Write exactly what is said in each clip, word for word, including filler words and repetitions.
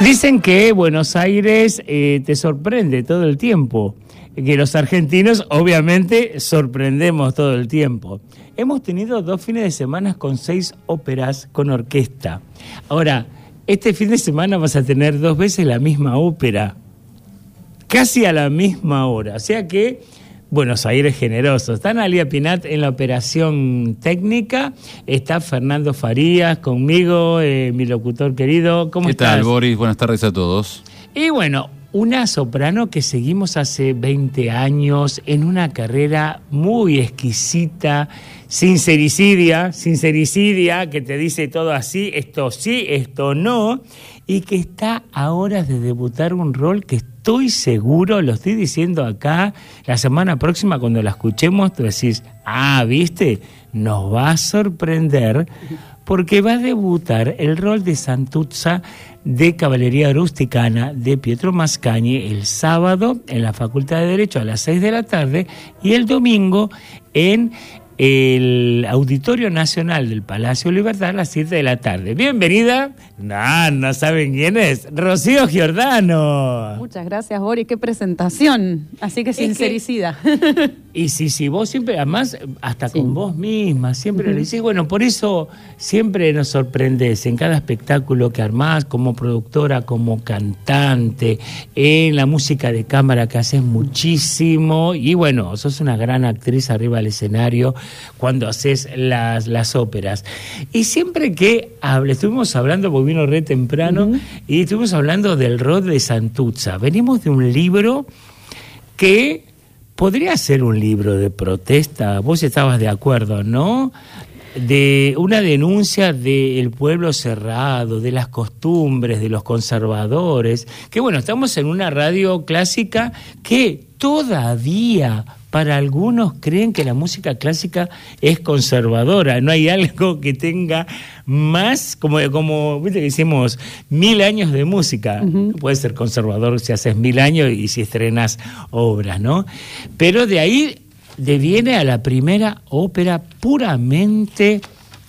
Dicen que Buenos Aires eh, te sorprende todo el tiempo, que los argentinos obviamente sorprendemos todo el tiempo. Hemos tenido dos fines de semana con seis óperas con orquesta. Ahora, este fin de semana vas a tener dos veces la misma ópera, casi a la misma hora, o sea que Buenos Aires generoso. Está Analia Pinat en la operación técnica, está Fernando Farías conmigo, eh, mi locutor querido. ¿Cómo estás? ¿Qué tal, Boris? Buenas tardes a todos. Y bueno, una soprano que seguimos hace veinte años en una carrera muy exquisita, sincericidia, sincericidia, que te dice todo así, esto sí, esto no, y que está a horas de debutar un rol que estoy seguro, lo estoy diciendo acá, la semana próxima cuando la escuchemos, tú decís, ah, ¿viste? Nos va a sorprender porque va a debutar el rol de Santuzza de Caballería Rusticana de Pietro Mascagni el sábado en la Facultad de Derecho a las seis de la tarde y el domingo en el Auditorio Nacional del Palacio Libertad a las siete de la tarde. Bienvenida. No, no saben quién es. Rocío Giordano. Muchas gracias, Boris. Qué presentación. Así que sincericida. Que, y si, si vos siempre, además, hasta sí. Con vos misma, siempre uh-huh. le decís, bueno, por eso siempre nos sorprendes en cada espectáculo que armás, como productora, como cantante, en la música de cámara que haces muchísimo, y bueno, sos una gran actriz arriba del escenario cuando haces las, las óperas. Y siempre que hable, estuvimos hablando, porque vino re temprano, uh-huh. y estuvimos hablando del rol de Santuzza. Venimos de un libro que podría ser un libro de protesta, vos estabas de acuerdo, ¿no? De una denuncia del pueblo cerrado, de las costumbres, de los conservadores, que bueno, estamos en una radio clásica que todavía para algunos creen que la música clásica es conservadora, no hay algo que tenga más, como, como viste que decimos, mil años de música. Uh-huh. Puede ser conservador si haces mil años y si estrenas obras, ¿no? Pero de ahí deviene a la primera ópera puramente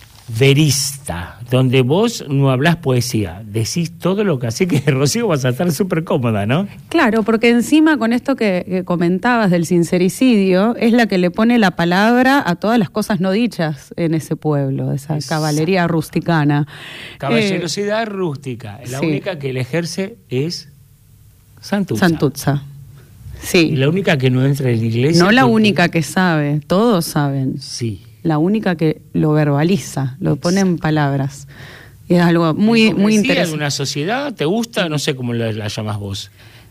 verista, donde vos no hablás poesía, decís todo lo que... Así que, Rocío, vas a estar súper cómoda, ¿no? Claro, porque encima con esto que, que comentabas del sincericidio, es la que le pone la palabra a todas las cosas no dichas en ese pueblo, esa es... caballería rusticana. Caballerosidad eh, rústica, la sí. única que le ejerce es Santuzza. Santuzza. Sí. Y la única que no entra en la iglesia... No la porque... única que sabe, todos saben. Sí. La única que lo verbaliza, lo pone en palabras. Es algo muy, muy interesante. ¿De una sociedad? ¿Te gusta? No sé cómo la, la llamas vos.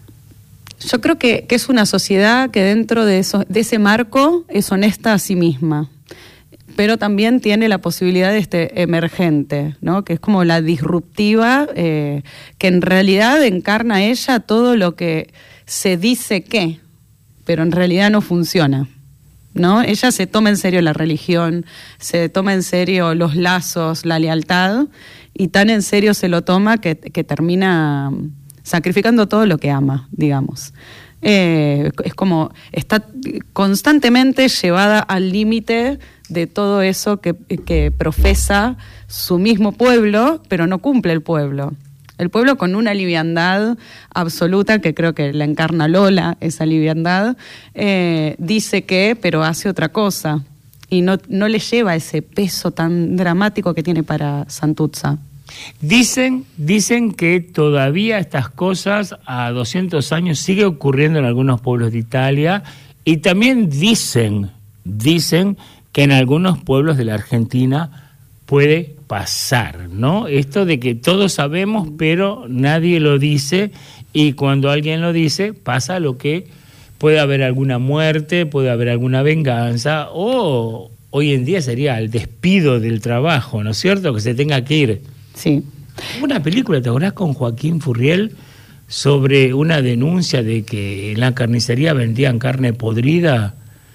Yo creo que, que es una sociedad que dentro de, eso, de ese marco es honesta a sí misma, pero también tiene la posibilidad de este emergente, ¿no? Que es como la disruptiva, eh, que en realidad encarna ella todo lo que se dice que, pero en realidad no funciona, ¿no? Ella se toma en serio la religión, se toma en serio los lazos, la lealtad, y tan en serio se lo toma que, que termina sacrificando todo lo que ama, digamos. Eh, es como, está constantemente llevada al límite de todo eso que, que profesa su mismo pueblo, pero no cumple el pueblo. El pueblo con una liviandad absoluta, que creo que la encarna Lola, esa liviandad, eh, dice que, pero hace otra cosa. Y no, no le lleva ese peso tan dramático que tiene para Santuzza. Dicen, dicen que todavía estas cosas a doscientos años sigue ocurriendo en algunos pueblos de Italia. Y también dicen, dicen que en algunos pueblos de la Argentina puede pasar, ¿no? Esto de que todos sabemos, pero nadie lo dice, y cuando alguien lo dice, pasa lo que puede haber alguna muerte, puede haber alguna venganza, o hoy en día sería el despido del trabajo, ¿no es cierto? Que se tenga que ir. Sí. Una película, ¿te acordás, con Joaquín Furriel, sobre una denuncia de que en la carnicería vendían carne podrida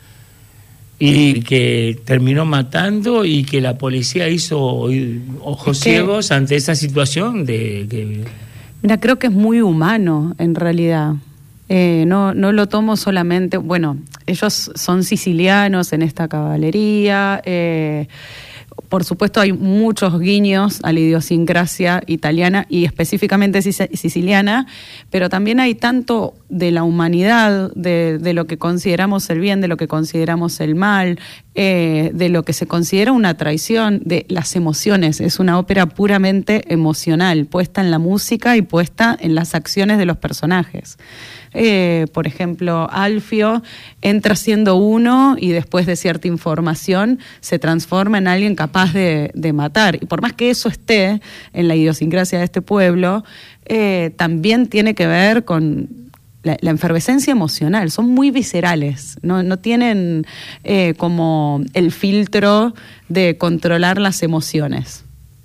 y que terminó matando, y que la policía hizo ojos que, ciegos ante esa situación de que... Mira, creo que es muy humano en realidad. Eh, no, no lo tomo solamente... Bueno, ellos son sicilianos en esta caballería, eh, por supuesto hay muchos guiños a la idiosincrasia italiana y específicamente siciliana, pero también hay tanto de la humanidad, de, de lo que consideramos el bien, de lo que consideramos el mal, eh, de lo que se considera una traición, de las emociones. Es una ópera puramente emocional, puesta en la música y puesta en las acciones de los personajes. Eh, por ejemplo, Alfio entra siendo uno y después de cierta información se transforma en alguien capaz de, de matar. Y por más que eso esté en la idiosincrasia de este pueblo, eh, también tiene que ver con la, la efervescencia emocional. Son muy viscerales, no, no tienen eh, como el filtro de controlar las emociones.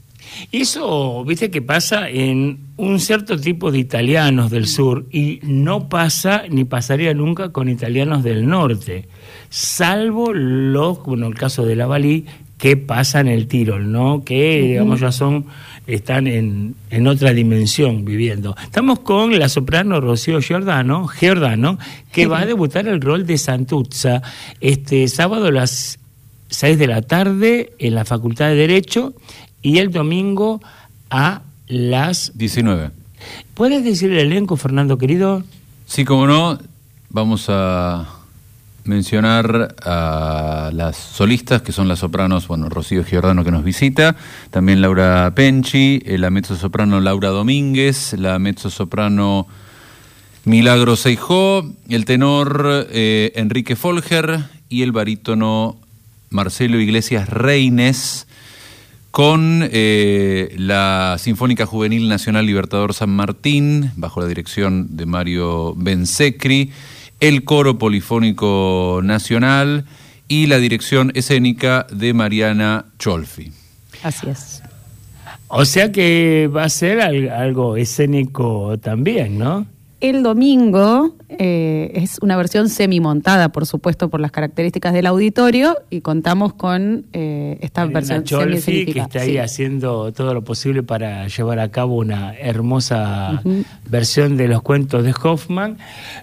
Eso, viste que pasa en un cierto tipo de italianos del sur y no pasa ni pasaría nunca con italianos del norte, salvo los, bueno, el caso de la Valí, que pasa en el Tirol, ¿no? Que, digamos, ya son, están en, en otra dimensión viviendo. Estamos con la soprano Rocío Giordano, Giordano, que va a debutar el rol de Santuzza este sábado a las seis de la tarde en la Facultad de Derecho, y el domingo a las diecinueve. ¿Puedes decir el elenco, Fernando, querido? Sí, como no, vamos a mencionar a las solistas, que son las sopranos, bueno, Rocío Giordano, que nos visita, también Laura Penci, la mezzosoprano Laura Domínguez, la mezzosoprano Milagro Seijó, el tenor eh, Enrique Folger y el barítono Marcelo Iglesias Reines, con eh, la Sinfónica Juvenil Nacional Libertador San Martín, bajo la dirección de Mario Bensecri, el Coro Polifónico Nacional y la dirección escénica de Mariana Cholfi. Así es. O sea que va a ser algo escénico también, ¿no? El domingo eh, es una versión semimontada, por supuesto, por las características del auditorio, y contamos con eh, esta Mariana versión Cholfi, que está ahí sí. haciendo todo lo posible para llevar a cabo una hermosa uh-huh. versión de los cuentos de Hoffman.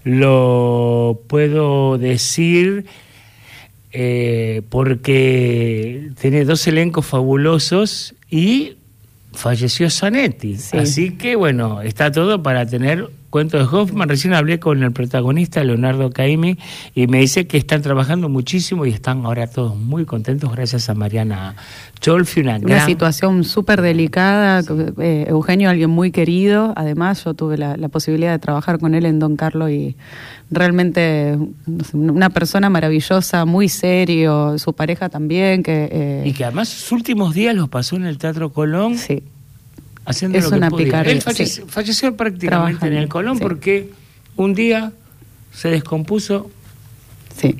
Lo puedo decir eh, porque tiene dos elencos fabulosos y falleció Zanetti. Sí. Así que, bueno, está todo para tener cuentos de Hoffman. Recién hablé con el protagonista, Leonardo Caimi, y me dice que están trabajando muchísimo y están ahora todos muy contentos gracias a Mariana Cholfi. Una, una gran... situación súper delicada. Sí. Eh, Eugenio, alguien muy querido. Además, yo tuve la, la posibilidad de trabajar con él en Don Carlo y realmente no sé, una persona maravillosa, muy serio, su pareja también. que eh... Y que además sus últimos días los pasó en el Teatro Colón. Sí. Haciendo es lo que una podía. picardía. Él falleció, sí. falleció prácticamente Trabajando. en el Colón sí. porque un día se descompuso sí.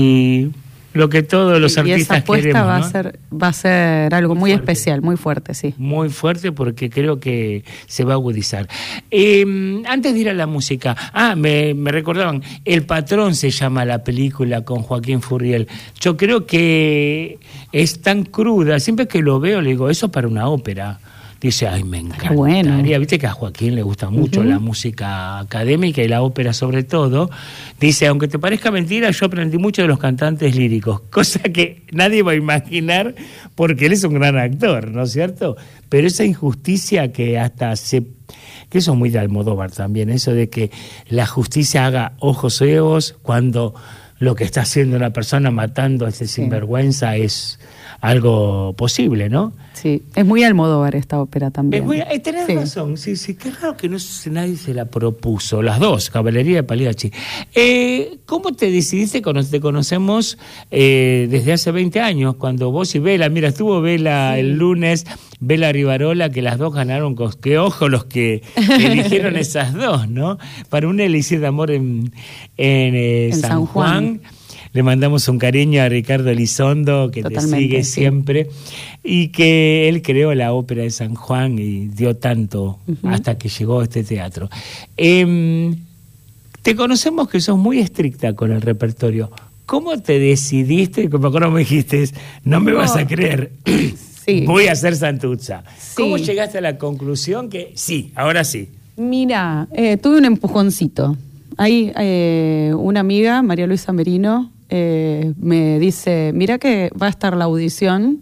y lo que todos los y artistas esa apuesta queremos, va ¿no? a ser va a ser algo muy, muy especial, muy fuerte, sí. Muy fuerte porque creo que se va a agudizar. Eh, antes de ir a la música, ah, me, me recordaban, El Patrón se llama la película con Joaquín Furriel. Yo creo que es tan cruda, siempre que lo veo le digo, eso es para una ópera. Dice, ay, me encantaría. Bueno. Viste que a Joaquín le gusta mucho uh-huh. la música académica y la ópera sobre todo. Dice, aunque te parezca mentira, yo aprendí mucho de los cantantes líricos, cosa que nadie va a imaginar porque él es un gran actor, ¿no es cierto? Pero esa injusticia que hasta se... que eso es muy de Almodóvar también, eso de que la justicia haga ojos ciegos cuando lo que está haciendo una persona matando a ese sí. sinvergüenza es algo posible, ¿no? Sí, es muy Almodóvar esta ópera también. Es muy, eh, tenés sí. razón, sí, sí, qué raro que no nadie se la propuso, las dos, Caballería de Pagliacci. Eh, ¿Cómo te decidiste? Te conocemos eh, desde hace veinte años, cuando vos y Vela, mira, estuvo Vela sí. el lunes, Vela Rivarola, que las dos ganaron, con, qué ojo los que eligieron esas dos, ¿no? Para un elixir de amor en, en, eh, en San, San Juan. Juan. Le mandamos un cariño a Ricardo Elizondo, que Totalmente, te sigue sí. siempre, y que él creó la ópera de San Juan y dio tanto uh-huh. hasta que llegó a este teatro. Eh, te conocemos que sos muy estricta con el repertorio. ¿Cómo te decidiste? Como me dijiste, no me no. vas a creer, sí. voy a hacer Santuzza. Sí. ¿Cómo llegaste a la conclusión que sí, ahora sí? Mira, eh, tuve un empujoncito. Hay eh, una amiga, María Luisa Merino, eh, me dice, mira que va a estar la audición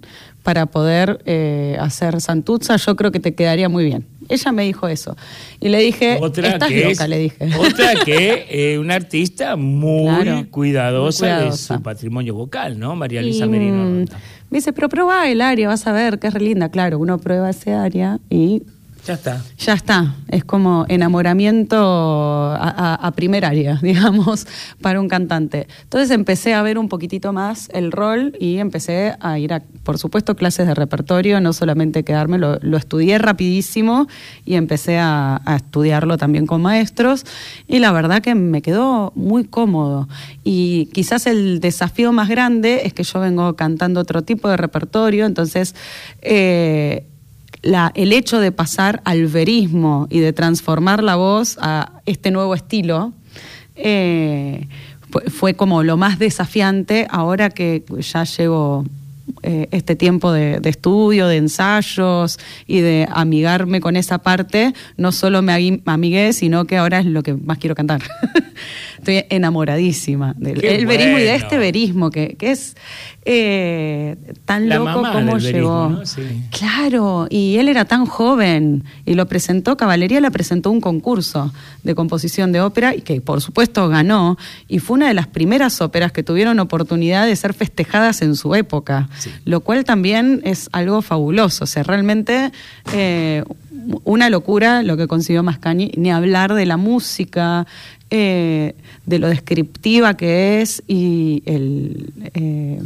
para poder eh, hacer Santuzza, yo creo que te quedaría muy bien. Ella me dijo eso. Y le dije, otra estás que loca, es, le dije. Otra que eh, una artista muy, claro, cuidadosa muy cuidadosa de su patrimonio vocal, ¿no? María Luisa y, Merino. Me dice, pero prueba el área, vas a ver que es re linda. Claro, uno prueba ese área y... Ya está. Ya está. Es como enamoramiento a, a, a primer área, digamos, para un cantante. Entonces empecé a ver un poquitito más el rol y empecé a ir a, por supuesto, clases de repertorio, no solamente quedarme, lo, lo estudié rapidísimo y empecé a, a estudiarlo también con maestros y la verdad que me quedó muy cómodo. Y quizás el desafío más grande es que yo vengo cantando otro tipo de repertorio, entonces... Eh, La, el hecho de pasar al verismo y de transformar la voz a este nuevo estilo eh, fue, fue como lo más desafiante ahora que ya llevo eh, este tiempo de, de estudio, de ensayos y de amigarme con esa parte. No solo me amigué, sino que ahora es lo que más quiero cantar. Estoy enamoradísima del el bueno. verismo y de este verismo que, que es eh, tan la loco como llegó. Verismo, ¿no? Sí. Claro, y él era tan joven y lo presentó, Caballería la presentó un concurso de composición de ópera y que por supuesto ganó y fue una de las primeras óperas que tuvieron oportunidad de ser festejadas en su época, sí. Lo cual también es algo fabuloso, o sea, realmente eh, una locura lo que consiguió Mascagni, ni hablar de la música, eh, de lo descriptiva que es y el... Eh,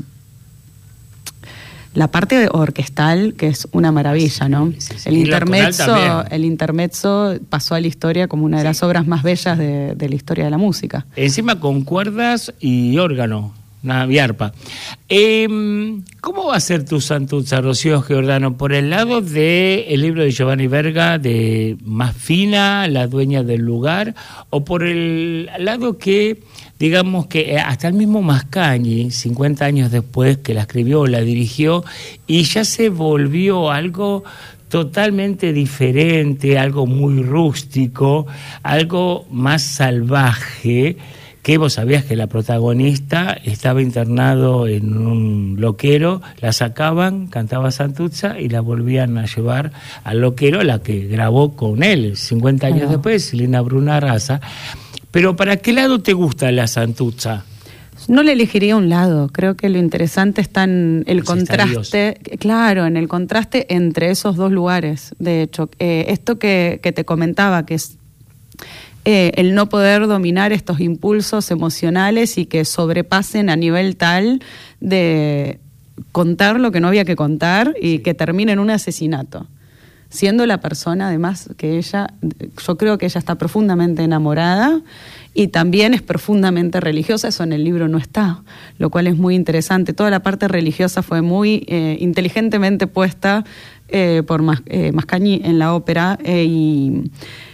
la parte orquestal, que es una maravilla, ¿no? Sí, sí. El intermezzo, el intermezzo pasó a la historia como una de sí. las obras más bellas de, de la historia de la música. Encima con cuerdas y órgano, una arpa. Eh, ¿Cómo va a ser tu Santuzza, Rocío Giordano? ¿Por el lado del libro de Giovanni Verga, de Más Fina, la dueña del lugar, o por el lado que... digamos que hasta el mismo Mascagni, cincuenta años después que la escribió, la dirigió, y ya se volvió algo totalmente diferente, algo muy rústico, algo más salvaje, que vos sabías que la protagonista estaba internado en un loquero, la sacaban, cantaba Santuzza y la volvían a llevar al loquero, la que grabó con él cincuenta años uh-huh. después, Silvina Bruna Raza. Pero ¿para qué lado te gusta la Santuzza? No le elegiría un lado. Creo que lo interesante está en el pues contraste, claro, en el contraste entre esos dos lugares. De hecho, eh, esto que, que te comentaba, que es eh, el no poder dominar estos impulsos emocionales y que sobrepasen a nivel tal de contar lo que no había que contar y que termine en un asesinato. Siendo la persona, además, que ella, yo creo que ella está profundamente enamorada y también es profundamente religiosa, eso en el libro no está, lo cual es muy interesante. Toda la parte religiosa fue muy eh, inteligentemente puesta eh, por Mas, eh, Mascagni en la ópera eh, y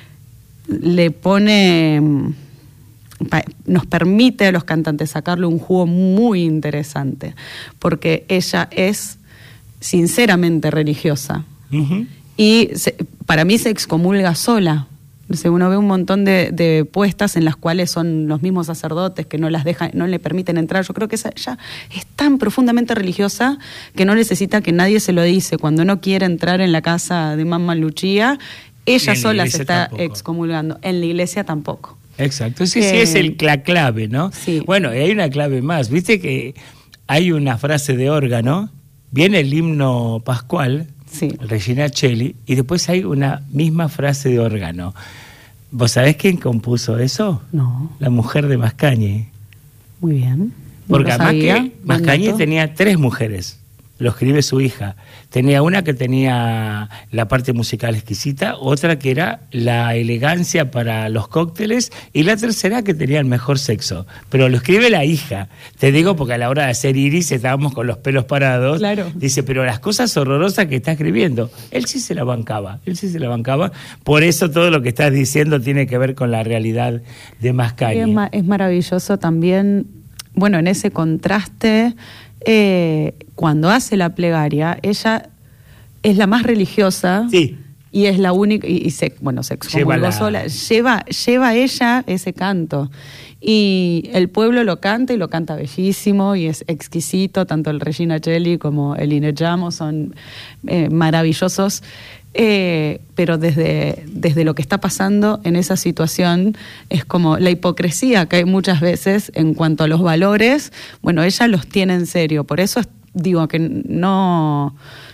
le pone, nos permite a los cantantes sacarle un jugo muy interesante, porque ella es sinceramente religiosa. Uh-huh. Y se, para mí se excomulga sola. O sea, uno ve un montón de, de puestas en las cuales son los mismos sacerdotes que no las dejan, no le permiten entrar. Yo creo que esa, ella es tan profundamente religiosa que no necesita que nadie se lo dice. Cuando no quiere entrar en la casa de Mamma Lucia, ella sola se está tampoco. excomulgando. En la iglesia tampoco. Exacto, sí, eh, sí es el, la clave, ¿no? Sí. Bueno, y hay una clave más. Viste que hay una frase de órgano, viene el himno pascual, sí. Regina Celli, y después hay una misma frase de órgano. ¿Vos sabés quién compuso eso? No. La mujer de Mascagni. Muy bien. Porque además que Mascagni tenía tres mujeres. Lo escribe su hija. Tenía una que tenía la parte musical exquisita, otra que era la elegancia para los cócteles y la tercera que tenía el mejor sexo. Pero lo escribe la hija. Te digo porque a la hora de hacer Iris estábamos con los pelos parados. Claro. Dice, pero las cosas horrorosas que está escribiendo, él sí se la bancaba, él sí se la bancaba. Por eso todo lo que estás diciendo tiene que ver con la realidad de Mascagni. Es, ma- es maravilloso también, bueno, en ese contraste... Eh, cuando hace la plegaria, ella es la más religiosa sí. y es la única, y, y se, bueno, se excomulgó sola, lleva, lleva ella ese canto. Y el pueblo lo canta y lo canta bellísimo y es exquisito, tanto el Regina Celli como el Ineggiamo son eh, maravillosos, eh, pero desde, desde lo que está pasando en esa situación es como la hipocresía que hay muchas veces en cuanto a los valores. Bueno, ella los tiene en serio, por eso digo que no...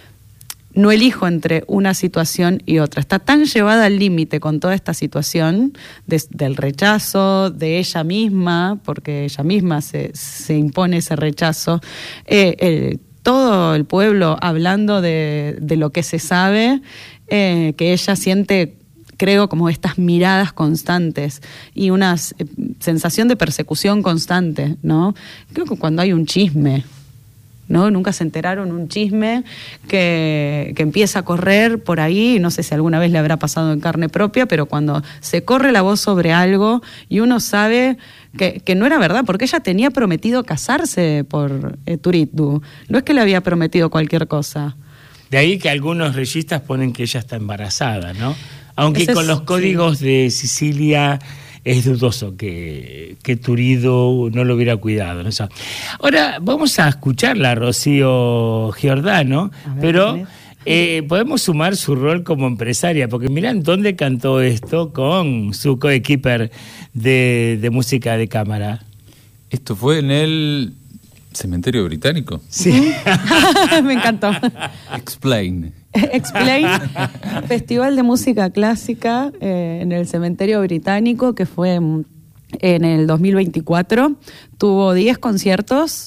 No elijo entre una situación y otra. Está tan llevada al límite con toda esta situación de, del rechazo de ella misma, porque ella misma se, se impone ese rechazo. Eh, el, todo el pueblo hablando de, de lo que se sabe, eh, que ella siente, creo, como estas miradas constantes y una eh, sensación de persecución constante, ¿no? Creo que cuando hay un chisme, ¿no? Nunca se enteraron un chisme que, que empieza a correr por ahí, no sé si alguna vez le habrá pasado en carne propia, pero cuando se corre la voz sobre algo y uno sabe que, que no era verdad, porque ella tenía prometido casarse por eh, Turiddu, no es que le había prometido cualquier cosa. De ahí que algunos registas ponen que ella está embarazada, ¿no? Aunque Ese con es, los códigos sí. de Sicilia es dudoso que, que Turiddu no lo hubiera cuidado, ¿no? Ahora vamos a escucharla a Rocío Giordano, ver, pero eh, podemos sumar su rol como empresaria, porque mirá dónde cantó esto con su coequiper de, de música de cámara. Esto fue en el Cementerio Británico. Sí. Me encantó. Explain. Explain, Festival de Música Clásica eh, en el Cementerio Británico, que fue en el dos mil veinticuatro. Tuvo diez conciertos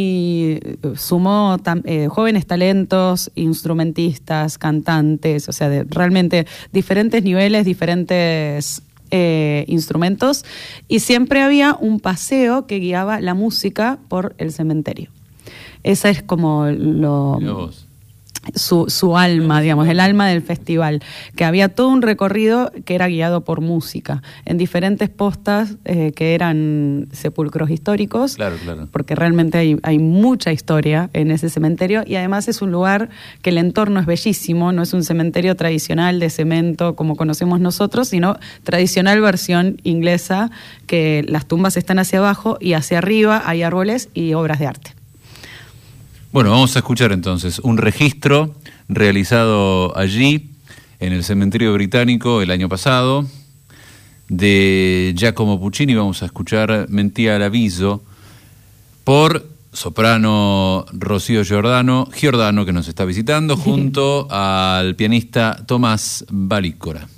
y sumó tam, eh, jóvenes talentos, instrumentistas, cantantes, o sea, de realmente diferentes niveles, diferentes eh, instrumentos, y siempre había un paseo que guiaba la música por el cementerio. Esa es como lo... Su, su alma, digamos, el alma del festival, que había todo un recorrido que era guiado por música, en diferentes postas eh, que eran sepulcros históricos, claro, claro. porque realmente hay, hay mucha historia en ese cementerio, y además es un lugar que el entorno es bellísimo, no es un cementerio tradicional de cemento como conocemos nosotros, sino tradicional versión inglesa, que las tumbas están hacia abajo y hacia arriba hay árboles y obras de arte. Bueno, vamos a escuchar entonces un registro realizado allí, en el Cementerio Británico, el año pasado, de Giacomo Puccini. Vamos a escuchar Mentía l'avviso por soprano Rocío Giordano, Giordano, que nos está visitando, junto al pianista Tomás Valicora.